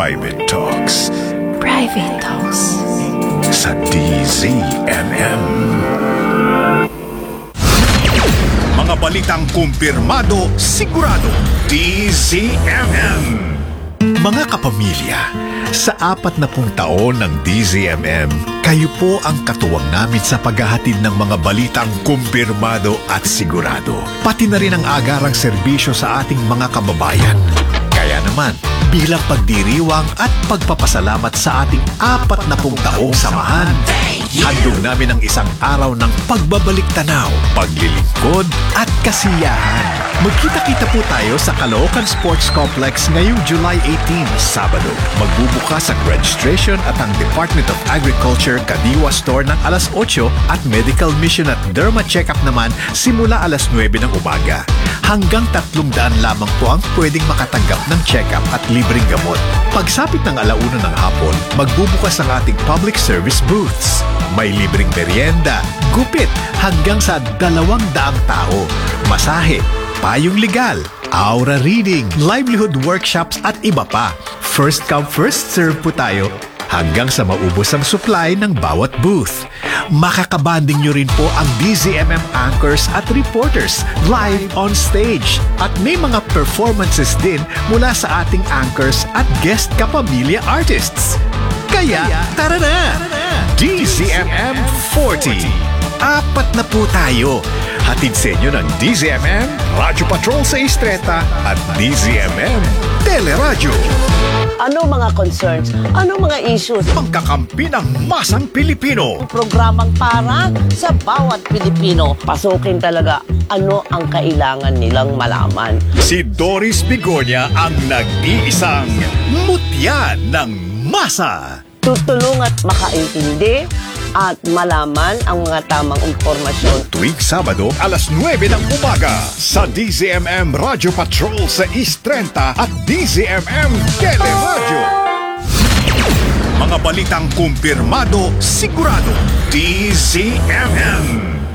Private Talks. Private Talks. Sa DZMM. Mga balitang kumpirmado, sigurado. DZMM. Mga kapamilya, sa 40 taon ng DZMM, kayo po ang katuwang namin sa paghahatid ng mga balitang kumpirmado at sigurado. Pati na rin ang agarang serbisyo sa ating mga kababayan. Kaya naman, bilang pagdiriwang at pagpapasalamat sa ating 40 taong samahan, handog namin ang isang araw ng pagbabalik tanaw, paglilingkod at kasiyahan. Magkita-kita po tayo sa Caloocan Sports Complex ngayong July 18, Sabado. Magbubukas ang registration at ang Department of Agriculture Kadiwa Store ng alas 8 at Medical Mission at Derma Checkup naman simula alas 9 ng umaga. Hanggang 300 lamang po ang pwedeng makatanggap ng check-up at libreng gamot. Pagsapit ng 1:00 ng hapon, magbubukas ang ating public service booths. May libreng merienda, gupit, hanggang sa 200 tao. Masahe, payong legal, aura reading, livelihood workshops at iba pa. First come, first serve po tayo hanggang sa maubos ang supply ng bawat booth. Makakabanding nyo rin po ang DZMM anchors at reporters live on stage. At may mga performances din mula sa ating anchors at guest kapamilya artists. Kaya, tara na! DZMM 40. 4 na po tayo. Hatid sa inyo ng DZMM, Radyo Patrol sa Istreta at DZMM Teleradyo. Ano mga concerns? Ano mga issues? Pagkakampi ng masang Pilipino. Programang para sa bawat Pilipino. Pasukin talaga ano ang kailangan nilang malaman. Si Doris Bigonia ang nag-iisang mutya ng masa. Tutulong at makaintindi at malaman ang mga tamang impormasyon. Tuwing Sabado, alas 9 ng umaga sa DZMM Radyo Patrol sa East 30 at DZMM Teleradyo. Mga balitang kumpirmado, sigurado. DZMM.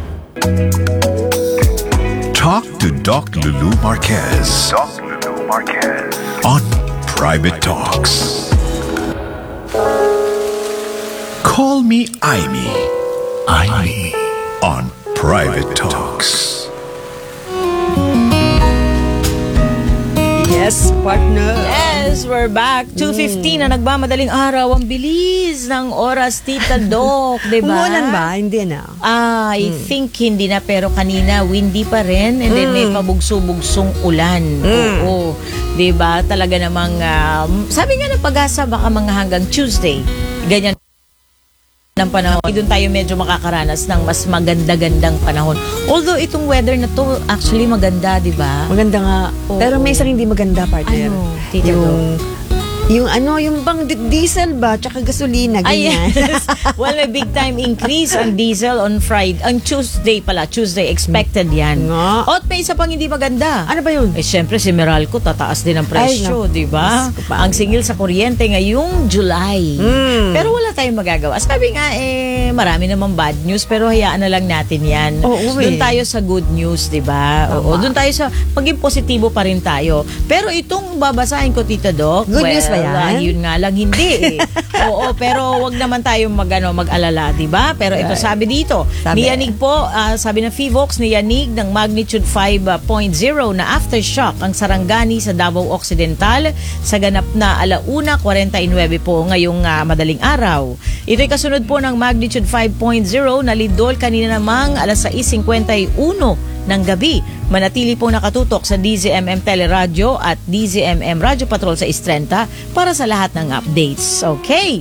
Talk to Doc Lulu Marquez. Doc Lulu Marquez. On Private Talks. Call me Aimee. Aimee on Private Talks. Yes, partner. Yes, we're back. 2:15 na nagmamadaling araw. Ang bilis ng oras, Tita Doc, diba? Umulan ba? Hindi na. I think hindi na, pero kanina windy pa rin and then may pabugso-bugsong ulan. Oo. Diba? Talaga namang, sabi nga ng Pag-asa, baka mga hanggang Tuesday. Ganyan ng panahon. Doon tayo medyo makakaranas ng mas maganda-gandang panahon. Although itong weather na to actually maganda, di ba? Maganda nga. Oo. Pero may isang hindi maganda, partner. Ano? Tita Yung bang diesel ba tsaka gasolina, ganyan. Yes. Well, may big time increase on diesel on Friday. On Tuesday pala. Tuesday expected yan. Nga. At may isa pang hindi maganda. Ano ba yun? Eh, syempre si Meralco tataas din ang presyo, di ba? Ang singil sa kuryente ngayong July. Pero wala tayong magagawa. Sabi nga, marami namang bad news, pero hayaan na lang natin yan. Doon tayo sa good news, di ba? Oo, doon tayo sa paging positibo pa rin tayo. Pero itong babasahin ko, Tita Doc, good news ba yan? Yun nga lang, hindi Oo, pero wag naman tayong mag-alala, di ba? Pero ito sabi dito, niyanig po, sabi ng FIVOX, niyanig ng magnitude 5.0 na aftershock ang Sarangani sa Davao Occidental sa ganap na 1:49 po ngayong madaling araw. Ito'y kasunod po ng magnitude 5.0 na lindol kanina namang 6:51 ng gabi. Manatili po nakatutok sa DZMM Teleradyo at DZMM Radyo Patrol sa Istrenta para sa lahat ng updates. Okay?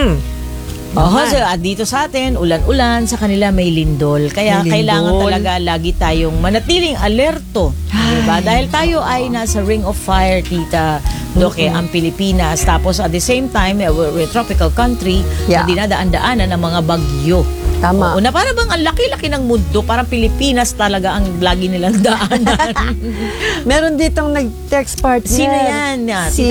So, at dito sa atin, ulan-ulan, sa kanila may lindol. Kaya kailangan talaga lagi tayong manatiling alerto. Diba? Dahil tayo ay nasa Ring of Fire, Tita Doc, ang Pilipinas. Tapos at the same time, we're a tropical country na dinadaan-daanan ng mga bagyo. Tama. Oo, na para bang ang laki-laki ng mundo, parang Pilipinas talaga ang lagi nilang daanan. Meron ditong nag-text partner. Sino yan? Si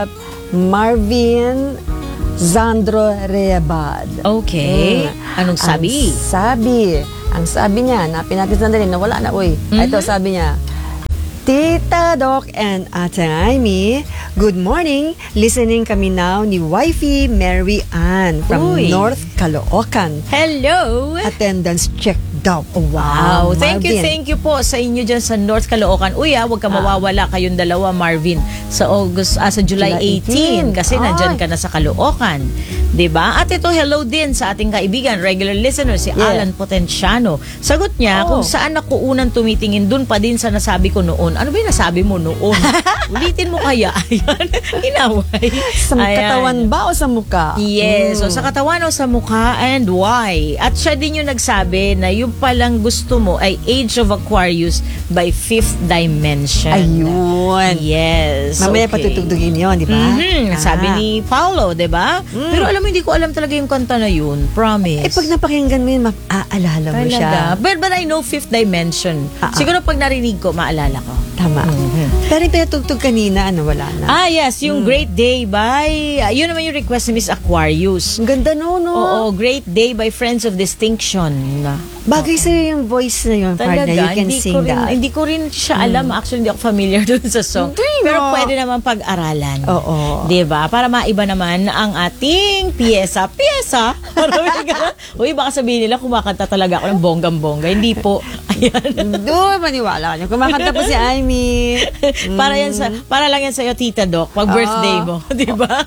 Marvin Zandro Reabad. Okay. Anong sabi? Ang sabi niya, napin natin sandali, nawala na, uy. Ito, sabi niya, Tita Doc and Ate Amy, good morning. Listening kami now ni Wifey Mary Ann from Uy. North Caloocan. Hello! Attendance check daw. Wow. Thank Marvin. you po sa inyo dyan sa North Caloocan. Uy, huwag ka mawawala kayong dalawa, Marvin, sa sa July 18 kasi nandyan ka na sa Caloocan. 'Di ba? At ito, hello din sa ating kaibigan, regular listener, si Alan Potenciano. Sagot niya, kung saan ako unang tumitingin, dun pa din sa nasabi ko noon. Ano ba yung nasabi mo noon? Ulitin mo kaya? Ayan. Inaway. Sa katawan ba o sa mukha? Yes. So, sa katawan o sa mukha and why? At siya din yung nagsabi na yung palang gusto mo ay Age of Aquarius by Fifth Dimension. Ayun. Yes. Mamaya okay. patutugtugin yun, di ba? Sabi ni Paulo, di ba? Pero alam mo, hindi ko alam talaga yung kanta na yun. Promise. Eh, pag napakinggan mo yun, maaalala mo siya. But I know Fifth Dimension. Siguro pag narinig ko, maalala ko. Tama. Pero yung pinatugtog kanina, wala na. Yes, yung Great Day by, yun naman yung request ni Miss Aquarius. Ang ganda no? Oo, Great Day by Friends of Distinction. Bagay sa'yo yung voice na yun, partner. You can sing that. Hindi ko rin siya alam. Actually, hindi ako familiar dun sa song. Pero pwede naman pag-aralan. Oo. Diba? Para maiba naman ang ating piyesa. Uy, baka sabihin nila kumakanta talaga ako ng bonggang-bongga. Hindi po. Ayan. Doon, maniwala ka niya. Kumakanta po si Amy. Para lang yan sa'yo, Tita Doc, pag birthday mo. Diba?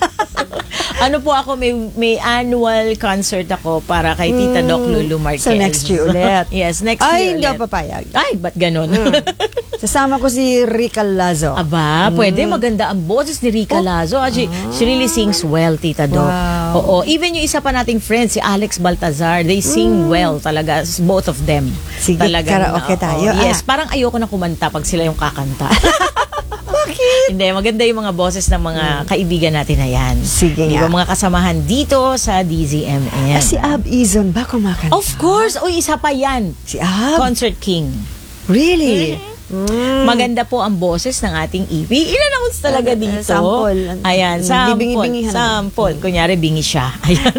Ano po ako, may annual concert ako para kay Tita Doc Lulu Marquez. So next year ulit. Yes, next year Ay, hindi ulit. ako papayag. Ay, ba't ganun? Sasama ko si Rica Lazo. Aba, pwede. Maganda ang boses ni Rica Lazo. She really sings well, Tita Doc. Wow. Oo. Even yung isa pa nating friend, si Alex Baltazar, they sing well talaga. Both of them. Sige, karaoke tayo. Yes, parang ayoko na kumanta pag sila yung kakanta. Bakit? Hindi, maganda yung mga boses ng mga kaibigan natin na yan. Sige Di nga. ba, mga kasamahan dito sa DZMM. Si Ab Izon ba kumakanta? Of course! Uy, isa pa yan. Si Ab? Concert King. Really? Maganda po ang boses ng ating EP. Ilan-announce talaga dito. Sample. Ayan, sample. Bingi-bingihan. Sample. Kunyari, bingi siya. Ayan.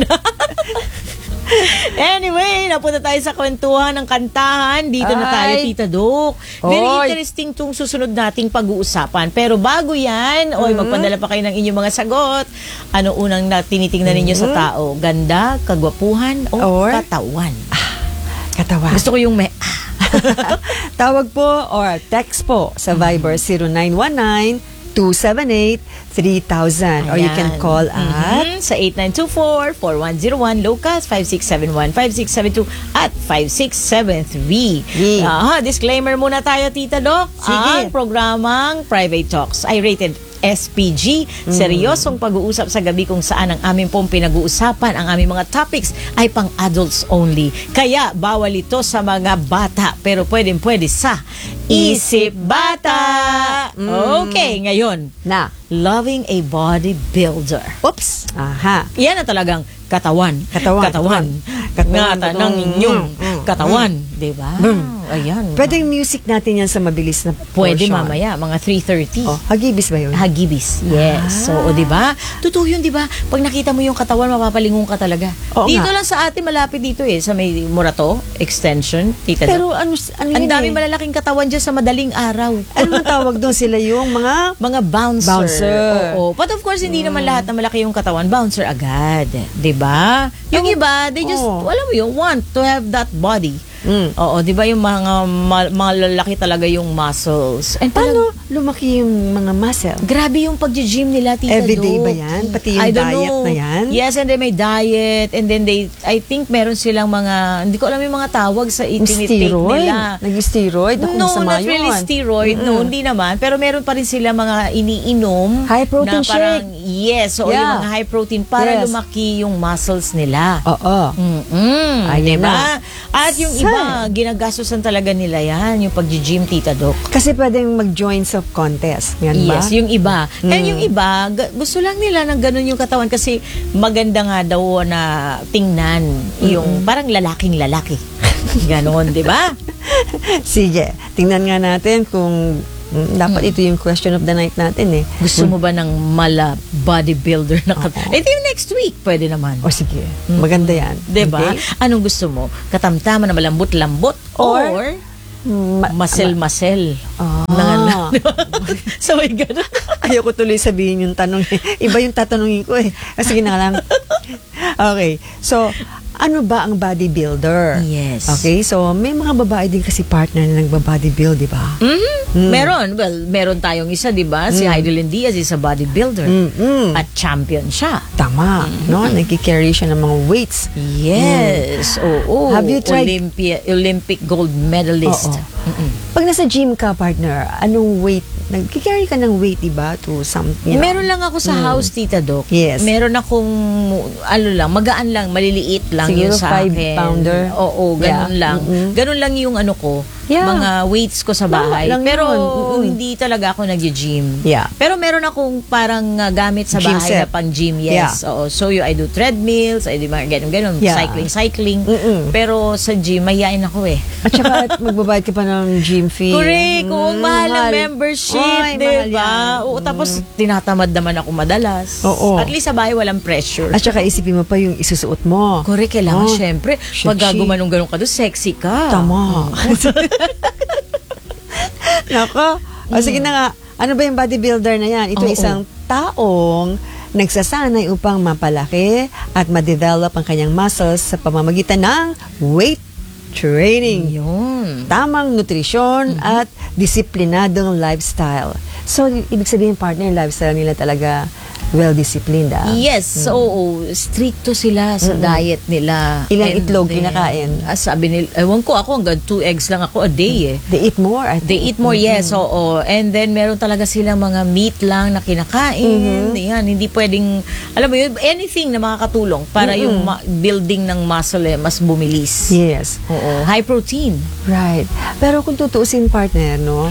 Anyway, napunta tayo sa kwentuhan ng kantahan. Dito na tayo, Tita Doc. Very interesting tong susunod nating pag-uusapan. Pero bago yan, magpadala pa kayo ng inyong mga sagot. Ano unang tinitingnan ninyo sa tao? Ganda, kagwapuhan, o katawan? Katawan. Gusto ko yung may Tawag po or text po sa Viber 0919-278-3000 or you can call at sa 8924-4101, Locals 5671-5672 at 5673. Disclaimer muna tayo, Tita Doc. Sige. Ang programang Private Talks ay rated SPG. Seryosong pag-uusap sa gabi kung saan ang aming pong pinag-uusapan, ang aming mga topics ay pang adults only. Kaya bawal ito sa mga bata, pero pwede sa Isip Bata. Okay, ngayon, na loving a bodybuilder. oops. Aha. Yan na talagang katawan. Katawan. Ngata ng inyong katawan. Diba? Ayan. Pwede yung music natin yan sa mabilis na Pwede portion. mamaya, mga 3:30. Oh, hagibis ba yun? Hagibis. Yes. So, di ba? Totoo yun, di ba? Pag nakita mo yung katawan, mapapalingon ka talaga. Oo Dito nga. lang sa atin, malapit dito sa may Murato, extension, Tita Pero Doc. ano Ang yun daming eh? malalaking katawan dyan sa madaling araw. Ano ang tawag doon sila yung mga Mga bouncer. Bouncer. Oo. But of course, hindi naman lahat na malaki yung katawan, bouncer agad. 'Di ba? Yung iba, they just, alam mo yun, want to have that body. Oo, 'di ba yung mga malalaki talaga yung muscles. And paano lumaki yung mga muscle? grabe yung pag-gym nila, Tita Everyday Doc. ba yan? Pati yung I don't diet know. na yan? Yes, and then may diet. And then I think meron silang mga, hindi ko alam yung mga tawag sa Yung itinitake steroid? nila. Nag-steroid? Naku, No, masama not really yun. steroid. No, hindi naman. Pero meron pa rin sila mga iniinom. High protein na parang, shake. Yes, so Yeah. yung mga high protein para Yes. lumaki yung muscles nila. Oo. Diba? Ayan na. At yung iba, ginagastusan talaga nila yan, yung pag-gym, Tita Doc. Kasi pwedeng mag-join sa contest. Yan ba? Yes, yung iba. And yung iba, gusto lang nila ng ganun yung katawan kasi maganda nga daw na tingnan yung parang lalaking lalaki. Ganon, di ba? Sige, tingnan nga natin kung dapat ito yung question of the night natin eh. Gusto mo ba ng mala bodybuilder na katawan? Ito yung next week, pwede naman. O sige, maganda yan. Diba? Okay? Anong gusto mo? Katamtaman na malambot-lambot? Or Masel. Ah. So, may ganun. Ayoko tuloy sabihin yung tanong. Iba yung tatanungin ko eh. Sige na lang. Okay. So, ano ba ang bodybuilder? Yes. Okay. So, may mga babae din kasi partner na nagba-bodybuild, di ba? Meron. Well, meron tayong isa, di ba? Si Heidelin Diaz is a bodybuilder. At champion siya. Tama. No? Nagkicarry siya ng mga weights. Yes. Oo. Have you tried- Olympic gold medalist. Oo. Pag nasa gym ka, partner, anong weight? Nagkicarry ka ng weight, di ba? To something. Meron lang ako sa house, Tita Doc. Yes. Meron akong, magaan lang, maliliit lang Siguro yun sa 5 akin. pounder? Oo, ganun Yeah. lang. Ganun lang yung ano ko, Yeah. mga weights ko sa bahay. Lang Pero yun. hindi talaga ako nag-gym. Yeah. Pero meron akong parang gamit sa Gym bahay set. na pang gym, yes. Oo. So, I do treadmills, I do mga ganun, Yeah. cycling. Pero sa gym, mahihain ako eh. At saka magbabayad ka pa ng gym fee. Correct. Kung mahal ang membership, Ay, mahal diba? yan. Oo, tapos tinatamad naman ako madalas. Oo. At least sa bahay walang pressure. At saka isipin mo pa yung isusuot mo. Correct, kailangan Oh, syempre. shit, Pag gumanong-ganong ka doon, sexy ka. Tama. Nako. O sige na nga. Ano ba yung bodybuilder na yan? Ito Oo. isang taong nagsasanay upang mapalaki at ma-develop ang kanyang muscles sa pamamagitan ng weight training. Yun. Tamang nutrisyon at disiplinadong lifestyle. So, ibig sabihin, partner, yung lifestyle nila talaga well-disciplined. Yes, oo. Stricto sila sa diet nila. Ilang And itlog then, kinakain? Sabi nila, ewan ko ako, hanggang 2 eggs lang ako a day eh. They eat more, I think. They eat more, yes, oo. And then, meron talaga silang mga meat lang na kinakain. Yan, hindi pwedeng, alam mo yun, anything na makakatulong para yung building ng muscle mas bumilis. Yes. Oo, high protein. Right. Pero kung tutuusin, partner, no,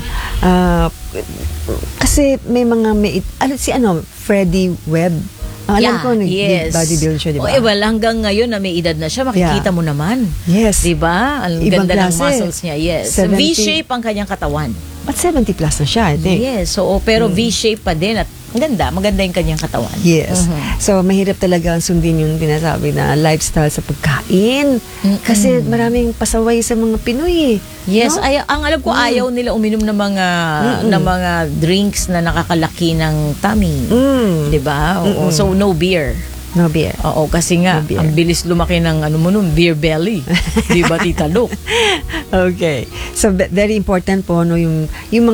kasi may mga, Freddie Webb. Ang alam ko, nag-bodybuild siya, di ba? Well, hanggang ngayon na may edad na siya, makikita mo naman. Yes. Di ba? Ang Ibang ganda ng klase. muscles niya, yes. 70. V-shape ang kanyang katawan. At 70 plus na siya, I think. Yes, oo, pero V-shape pa din at maganda yung kanyang katawan. Yes. So, mahirap talaga sundin yung tinasabi na lifestyle sa pagkain. Kasi maraming pasaway sa mga Pinoy. Yes, No? ang alam ko ayaw nila uminom ng mga drinks na nakakalaki ng tummy. 'Di ba? Oo, so no beer. No beer. Oo, kasi nga No beer. ang bilis lumaki ng beer belly. 'Di ba, Tita Luke? Okay. So, very important po, no, yung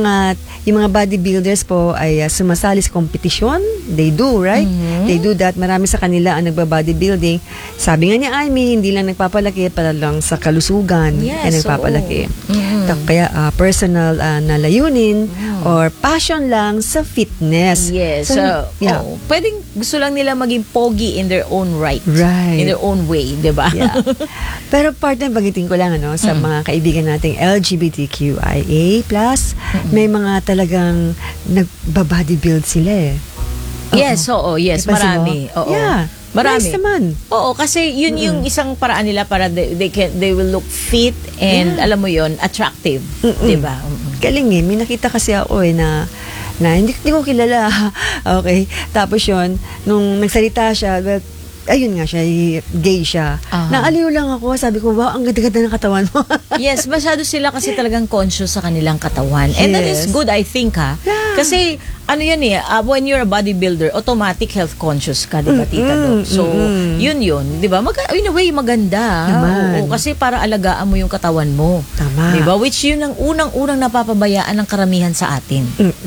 mga bodybuilders po ay sumasali sa kompetisyon. They do, right? They do that. Marami sa kanila ang nagba-bodybuilding. Sabi nga niya, Amy, hindi lang nagpapalaki, para lang sa kalusugan Yes, ay nagpapalaki. oo. Kaya personal na layunin or passion lang sa fitness. Yes. So, yeah. Pwedeng gusto lang nila maging pogi in their own right. Right. In their own way, 'di ba? Yeah. Pero partner, bagitin ko lang sa mga kaibigan nating LGBTQIA+, may mga talagang nagba-bodybuild sila eh. Yes, oo, yes, Napansin mo? marami. Oo. Yeah. Marami. Nice naman. Oo, kasi yun yung isang paraan nila para they will look fit and alam mo yun, attractive, 'di ba? Galing eh. May nakita kasi ako na hindi ko kilala. Okay. Tapos yun, nung nagsalita siya, well, ayun nga siya, gay siya. Naaliw lang ako. Sabi ko, wow, ang ganda-ganda ng katawan mo. Yes, masyado sila kasi talagang conscious sa kanilang katawan. And that is Yes. good, I think, ha? Yeah. Kasi, ano yan eh, when you're a bodybuilder, automatic health conscious ka, di ba, Tita Doc? So, yun, di ba? In a way, maganda. Naman. Oo, kasi para alagaan mo yung katawan mo. Tama. Di ba? Which yun ang unang-unang napapabayaan ng karamihan sa atin.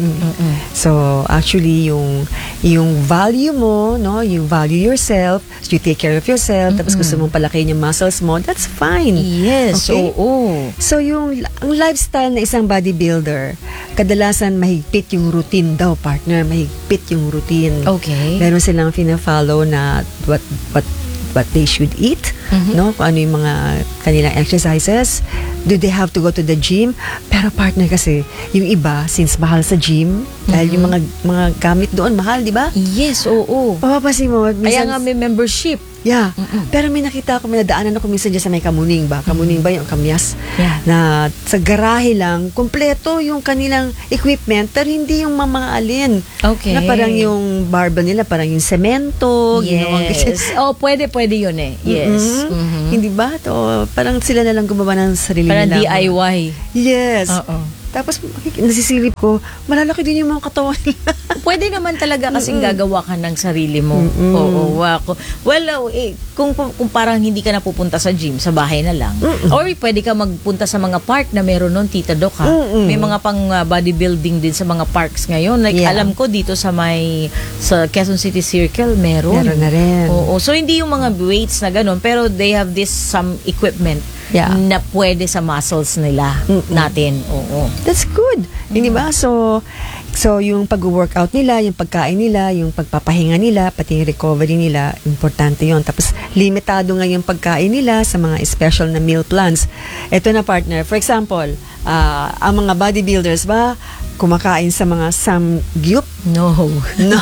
So, actually, yung value mo, no, you value yourself, you take care of yourself, tapos gusto mong palakihin yung muscles mo, that's fine. Yes, Okay? oo. So, ang lifestyle na isang bodybuilder, kadalasan mahigpit yung routine daw, partner. Mahigpit yung routine. Okay. Meron silang fina-follow na what they should eat, no? Kung ano yung mga kanilang exercises. Do they have to go to the gym? Pero partner kasi, yung iba, since mahal sa gym, dahil yung mga gamit doon, mahal, di ba? Yes, oo. Papapasin mo, Kaya nga may membership. Yeah. Pero may nakita ako, may nadaanan ako minsan dyan sa may Kamuning ba? Kamuning ba yung Kamyas? Yeah. Na sa garahe lang, kumpleto yung kanilang equipment, pero hindi yung mamaalin. Okay. Na parang yung barba nila, parang yung semento. ginawang Yes. Oh, pwede yun eh. Yes. Mhm. Hindi ba? To, parang sila na lang gumawa ng sarili Parang nila. DIY. Yes. Oo. Tapos nasisilip ko, malalaki din yung mga katawan nila. Pwede naman talaga kasing gagawa ka ng sarili mo. Oo, wako. Well, kung parang hindi ka napupunta sa gym, sa bahay na lang. Or pwede ka magpunta sa mga park na meron nun, Tita Doc, ha? May mga pang bodybuilding din sa mga parks ngayon. Like, Yeah. alam ko dito sa Quezon City Circle, meron. Meron na rin. Oo. So, hindi yung mga weights na ganun, pero they have some equipment Yeah. na pwede sa muscles nila natin. Oo. That's good. Hindi ba? So yung pag-workout nila, yung pagkain nila, yung pagpapahinga nila, pati yung recovery nila, importante yon. Tapos, limitado nga yung pagkain nila sa mga special na meal plans. Ito na, partner. For example, ang mga bodybuilders ba, kumakain sa mga samgyup? No. No.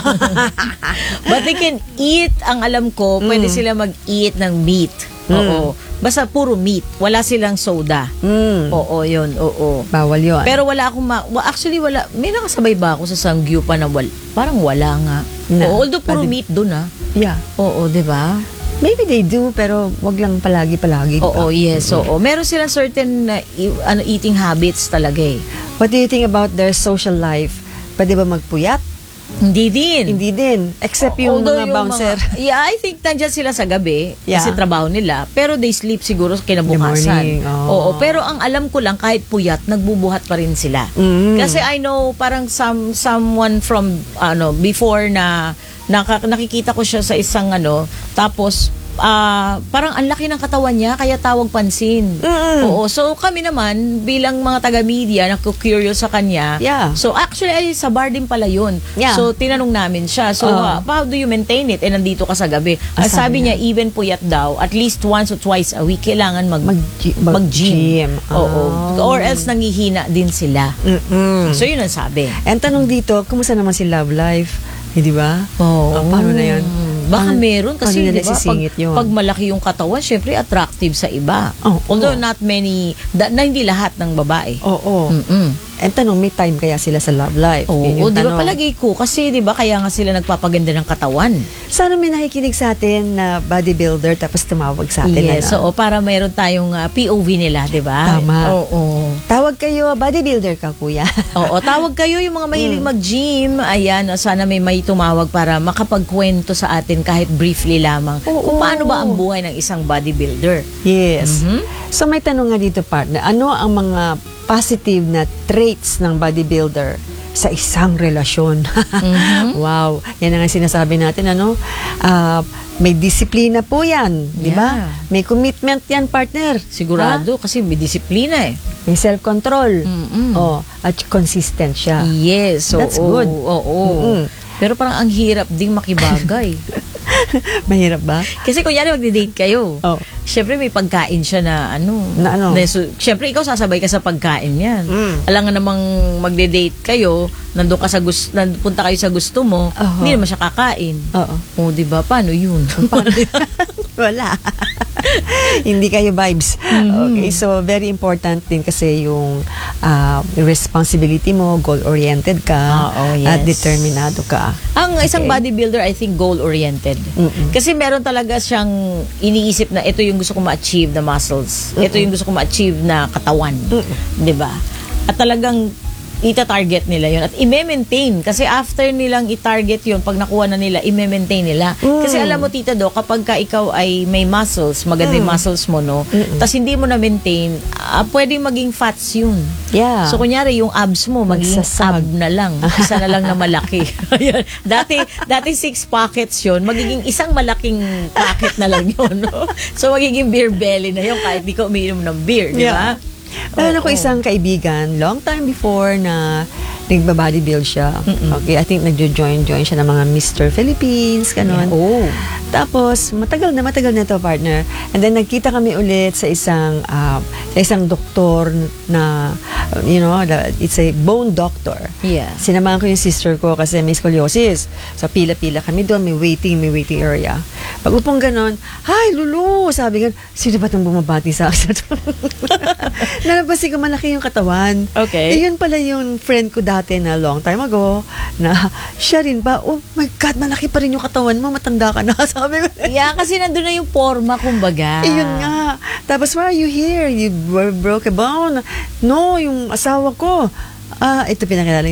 But they can eat, ang alam ko, pwede sila mag-eat ng meat. Oo. Basta puro meat. Wala silang soda. Oo, yun. Oo. Bawal yun. Pero wala akong actually, wala. May nakasabay ba ako sa Samgyupan na parang wala nga. Na, Oo, although puro pwede- meat dun, ah. Yeah. Oo, di ba? Maybe they do, pero wag lang palagi-palagi. Oo, yes. Oo. Meron silang certain eating habits talaga eh. What do you think about their social life? Pwede ba magpuyat? Hindi din. Hindi din. Except yung Although mga bouncer. Yeah, I think nandyan sila sa gabi Yeah. kasi trabaho nila. Pero they sleep siguro kinabukasan. In the morning, oh. Oo, pero ang alam ko lang kahit puyat, nagbubuhat pa rin sila. Kasi I know parang someone from before na nakikita ko siya sa isang tapos parang ang laki ng katawan niya kaya tawag pansin. Oo, so kami naman bilang mga taga-media naku-curious sa kanya. Yeah. So actually sa bar din pala yun. Yeah. So tinanong namin siya. So how do you maintain it? Nandito ka sa gabi. Sabi niya even puyat daw at least once or twice a week kailangan mag-gym. Mag-gym. Oo. Oh. Or else nangihina din sila. So yun ang sabi. And tanong dito, kumusta naman si love life? Hindi ba? Oo. Paano na yun? Baka Paano- meron kasi paano nila di ba, sisingit yun? pag malaki yung katawan, syempre attractive sa iba. Oh, Although oh. not many, na hindi lahat ng babae. Oo. Mm-mm. And tanong, may time kaya sila sa love life? Oo, Yun yung di ba tanong. palagi ko? Kasi di ba kaya nga sila nagpapaganda ng katawan. Sana may nakikinig sa atin na bodybuilder tapos tumawag sa atin. Yes, so para mayroon tayong POV nila, di ba? Tama. Oo. Tawag kayo, bodybuilder ka, kuya. Oo, tawag kayo yung mga mahilig mag-gym. Ayan, sana may tumawag para makapagkwento sa atin kahit briefly lamang. Oo. Kung paano ba ang buhay ng isang bodybuilder. Yes. So may tanong nga dito, partner. Ano ang mga positive na traits ng bodybuilder sa isang relasyon? Wow. Yan ang sinasabi natin, may disiplina po yan. Di ba? Yeah. May commitment yan, partner. Sigurado, kasi may disiplina eh. May self-control. Mm-mm. At consistent siya. Yes, so That's good. Oo. Pero parang ang hirap ding makibagay. Mahirap ba? Kasi kunyari magde-date kayo. Oh. Siyempre may pagkain siya na Na ano? Siyempre ikaw sasabay ka sa pagkain yan. Alam nga namang magde-date kayo, nandun ka punta kayo sa gusto mo, Oho. hindi naman siya kakain. Oo. O, di ba? Paano yun? Wala. Hindi kayo vibes. Okay, so very important din kasi yung responsibility mo, goal-oriented ka, Oo, yes. at determinado ka. Ang isang Okay. bodybuilder, I think, goal-oriented. Kasi meron talaga siyang iniisip na ito yung gusto ko ma-achieve na muscles. Ito yung gusto ko ma-achieve na katawan. 'Di ba? At talagang ita-target nila yon at i-maintain kasi after nilang i-target yon pag nakuha na nila i-maintain nila kasi alam mo Tita Do kapag ka ikaw ay may muscles maganda yung muscles mo no tas hindi mo na maintain pwedeng maging fats yun Yeah. so kunyari yung abs mo magiging Magsasag. ab na lang isa na lang na malaki Ayun. dati 6 pockets yon magiging isang malaking pocket na lang yun no? So magiging beer belly na yun kahit di ka umiinom ng beer di ba? Meron ako isang kaibigan, long time before na nagba-bodybuild siya. Okay, I think nagjo-join siya ng mga Mr. Philippines, ganon. Oh. Tapos, matagal na to, partner. And then, nagkita kami ulit sa isang doktor na, it's a bone doctor. Yeah. Sinamahan ko yung sister ko kasi may scoliosis. So, pila-pila kami doon, may waiting area. Pag upong ganon, "Hi, Lulu!" Sabi nga, "Sino ba itong bumabati sa akin?" Nalapasin ko malaki yung katawan. Okay. Yun pala yung friend ko dati na long time ago, na siya rin ba, "Oh my God, malaki pa rin yung katawan mo, matanda ka na." Sabi ko. Yeah, kasi nandun na yung forma, kumbaga. Yun nga. Tapos, "Why are you here? You broke a bone." "No, yung asawa ko." Ito pinakilala